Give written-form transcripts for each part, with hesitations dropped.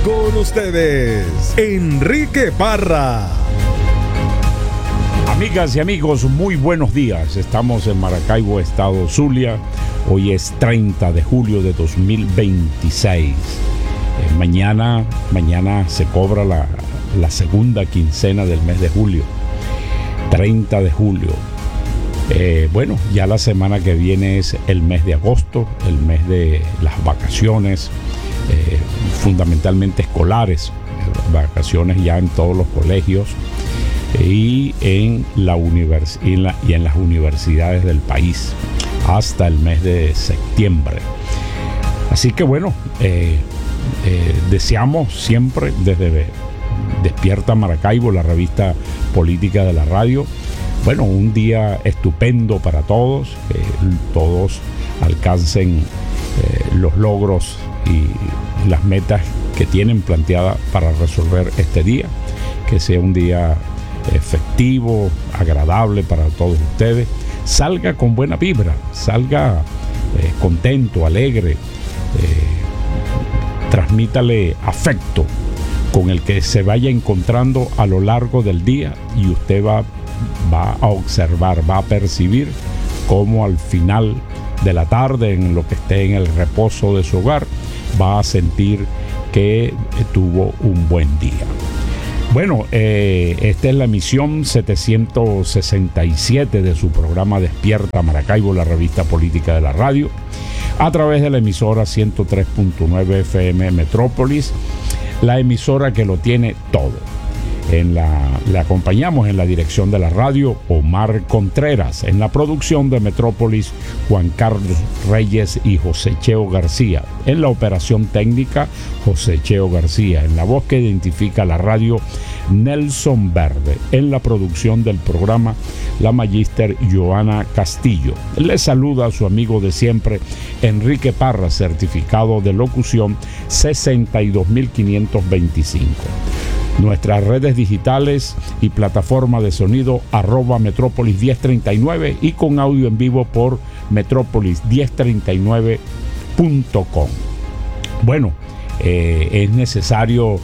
con ustedes, Enrique Parra. Amigas y amigos, muy buenos días. Estamos en Maracaibo, estado Zulia. Hoy es 30 de julio de 2026. Mañana se cobra la segunda quincena del mes de julio. 30 de julio. Ya la semana que viene es el mes de agosto, el mes de las vacaciones, fundamentalmente escolares, vacaciones ya en todos los colegios y en las universidades del país hasta el mes de septiembre. Así que deseamos siempre desde Despierta Maracaibo, la revista política de la radio, un día estupendo para todos, que todos alcancen los logros y las metas que tienen planteadas para resolver este día, que sea un día efectivo, agradable para todos ustedes. Salga con buena vibra, salga contento, alegre, transmítale afecto con el que se vaya encontrando a lo largo del día, y usted va a observar, va a percibir cómo al final de la tarde, en lo que esté en el reposo de su hogar, va a sentir que tuvo un buen día. Esta es la emisión 767 de su programa Despierta Maracaibo, la revista política de la radio, a través de la emisora 103.9 FM Metrópolis, la emisora que lo tiene todo. Le acompañamos en la dirección de la radio Omar Contreras, en la producción de Metrópolis Juan Carlos Reyes y José Cheo García, en la operación técnica José Cheo García, en la voz que identifica la radio Nelson Verde, en la producción del programa la magíster Joana Castillo. Le saluda a su amigo de siempre Enrique Parra, certificado de locución 62525. Nuestras redes digitales y plataforma de sonido @Metrópolis 1039 y con audio en vivo por metrópolis1039.com. Es necesario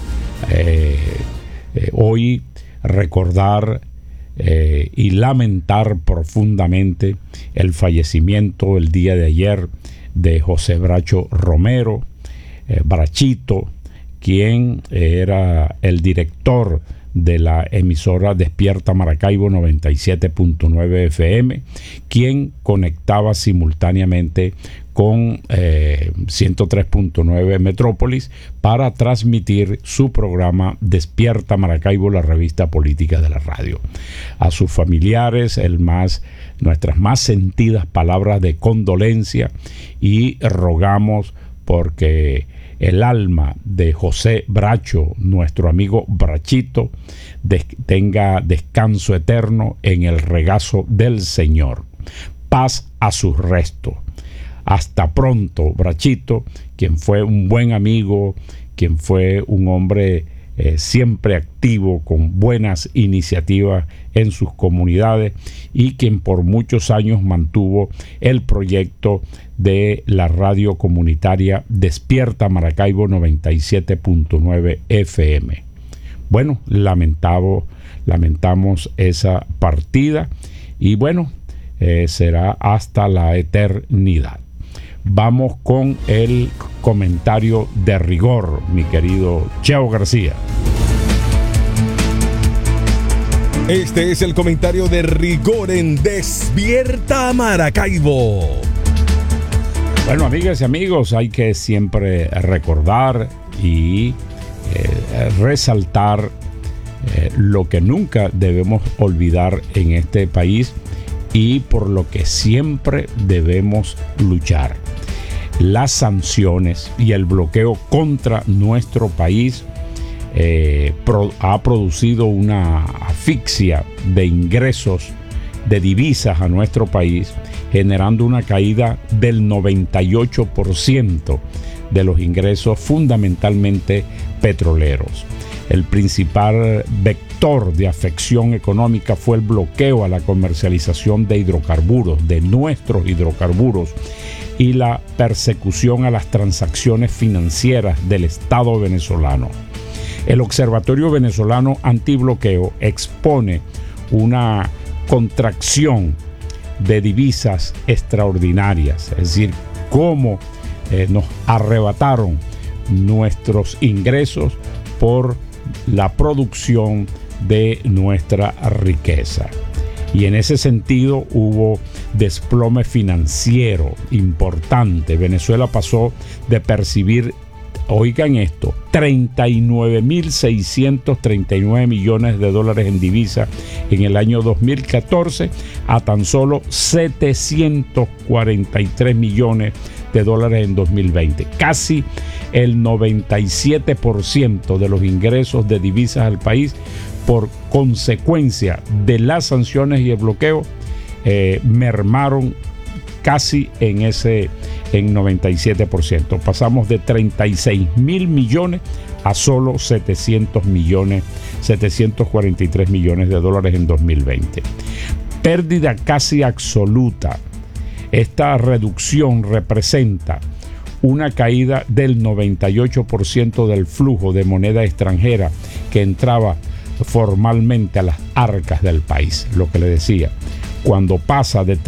hoy recordar y lamentar profundamente el fallecimiento el día de ayer de José Bracho Romero, Brachito, quien era el director de la emisora Despierta Maracaibo 97.9 FM, quien conectaba simultáneamente con 103.9 Metrópolis para transmitir su programa Despierta Maracaibo, la revista política de la radio. A sus familiares, nuestras más sentidas palabras de condolencia, y rogamos porque el alma de José Bracho, nuestro amigo Brachito, tenga descanso eterno en el regazo del Señor. Paz a sus restos. Hasta pronto, Brachito, quien fue un buen amigo, quien fue un hombre siempre activo, con buenas iniciativas en sus comunidades, y quien por muchos años mantuvo el proyecto de la radio comunitaria Despierta Maracaibo 97.9 FM. Lamentamos esa partida, y será hasta la eternidad. Vamos con el comentario de rigor, mi querido Cheo García. Este es el comentario de rigor en Despierta Maracaibo. Amigas y amigos, hay que siempre recordar y resaltar lo que nunca debemos olvidar en este país, y por lo que siempre debemos luchar. Las sanciones y el bloqueo contra nuestro país ha producido una asfixia de ingresos de divisas a nuestro país, generando una caída del 98% de los ingresos, fundamentalmente petroleros. El principal vector de afección económica fue el bloqueo a la comercialización de hidrocarburos, de nuestros hidrocarburos, y la persecución a las transacciones financieras del Estado venezolano. El Observatorio Venezolano Antibloqueo expone una contracción de divisas extraordinarias, es decir, cómo nos arrebataron nuestros ingresos por la producción de nuestra riqueza. Y en ese sentido hubo desplome financiero importante. Venezuela pasó de percibir, oigan esto, 39.639 millones de dólares en divisa en el año 2014 a tan solo 743 millones de dólares en 2020. Casi el 97% de los ingresos de divisas al país, por consecuencia de las sanciones y el bloqueo, mermaron casi en 97%. Pasamos de 36.000 millones a solo 743 millones de dólares en 2020. Pérdida casi absoluta. Esta reducción representa una caída del 98% del flujo de moneda extranjera que entraba formalmente a las arcas del país. Lo que le decía, cuando pasa de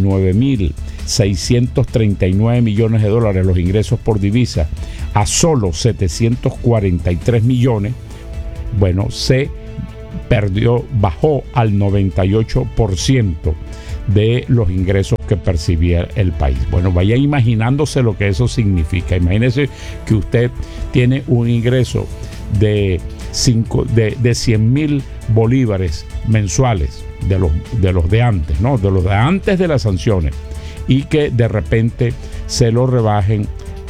39.639 millones de dólares los ingresos por divisa a solo 743 millones, bueno, bajó al 98% de los ingresos que percibía el país. Bueno, vaya imaginándose lo que eso significa. Imagínese que usted tiene un ingreso de 100.000 bolívares mensuales de los de antes, ¿no? De los de antes de las sanciones, y que de repente se lo rebajen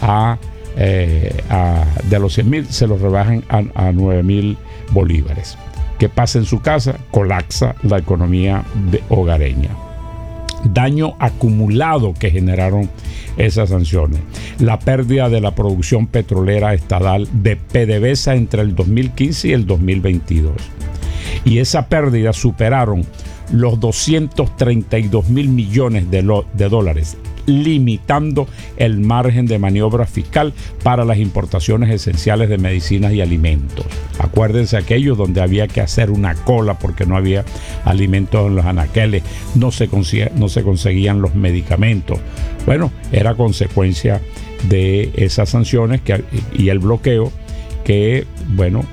de los 100.000 se los rebajen a 9.000 bolívares. ¿Qué pasa en su casa? Colapsa la economía hogareña. Daño acumulado que generaron esas sanciones. La pérdida de la producción petrolera estatal de PDVSA entre el 2015 y el 2022. Y esa pérdida superaron los 232.000 millones de dólares, limitando el margen de maniobra fiscal para las importaciones esenciales de medicinas y alimentos. Acuérdense aquellos donde había que hacer una cola porque no había alimentos en los anaqueles, no se conseguían los medicamentos. Bueno, era consecuencia de esas sanciones y el bloqueo que, bueno,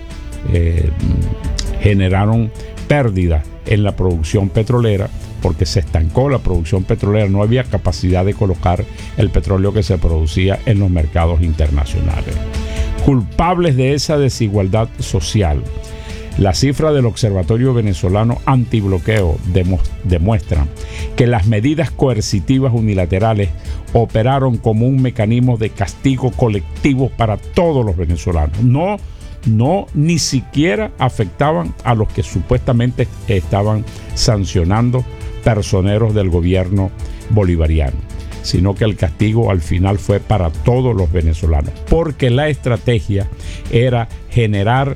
generaron pérdidas en la producción petrolera, porque se estancó la producción petrolera, no había capacidad de colocar el petróleo que se producía en los mercados internacionales. Culpables de esa desigualdad social, la cifra del Observatorio Venezolano Antibloqueo demuestra que las medidas coercitivas unilaterales operaron como un mecanismo de castigo colectivo para todos los venezolanos. Ni siquiera afectaban a los que supuestamente estaban sancionando personeros del gobierno bolivariano, sino que el castigo al final fue para todos los venezolanos, porque la estrategia era generar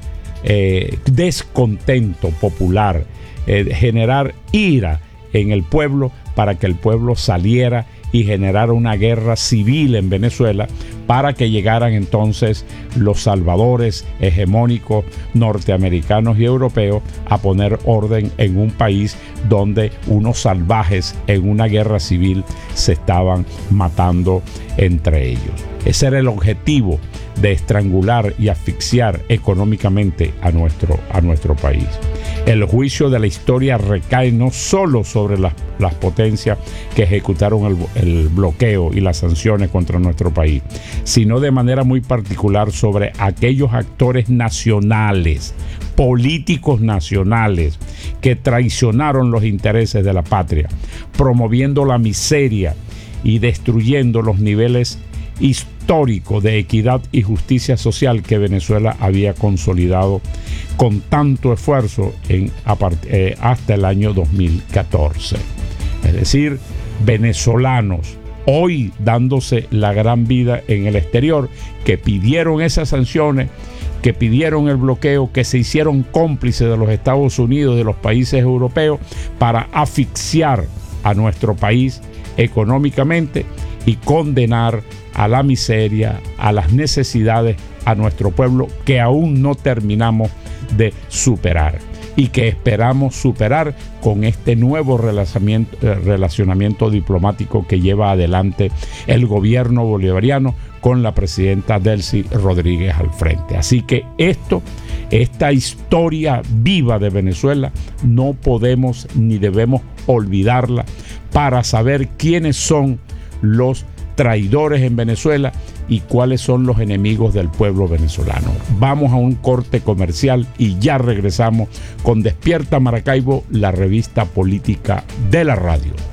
descontento popular, generar ira en el pueblo para que el pueblo saliera y generara una guerra civil en Venezuela, para que llegaran entonces los salvadores hegemónicos norteamericanos y europeos a poner orden en un país donde unos salvajes en una guerra civil se estaban matando entre ellos. Ese era el objetivo, de estrangular y asfixiar económicamente a nuestro país. El juicio de la historia recae no solo sobre las potencias que ejecutaron el bloqueo y las sanciones contra nuestro país, sino de manera muy particular sobre aquellos actores nacionales, políticos nacionales, que traicionaron los intereses de la patria, promoviendo la miseria y destruyendo los niveles histórico de equidad y justicia social que Venezuela había consolidado con tanto esfuerzo hasta el año 2014. Es decir, venezolanos hoy dándose la gran vida en el exterior, que pidieron esas sanciones, que pidieron el bloqueo, que se hicieron cómplices de los Estados Unidos, de los países europeos, para asfixiar a nuestro país económicamente y condenar a la miseria, a las necesidades a nuestro pueblo que aún no terminamos de superar y que esperamos superar con este nuevo relacionamiento diplomático que lleva adelante el gobierno bolivariano con la presidenta Delcy Rodríguez al frente. Así que esta historia viva de Venezuela no podemos ni debemos olvidarla para saber quiénes son los traidores en Venezuela y cuáles son los enemigos del pueblo venezolano. Vamos a un corte comercial y ya regresamos con Despierta Maracaibo, la revista política de la radio.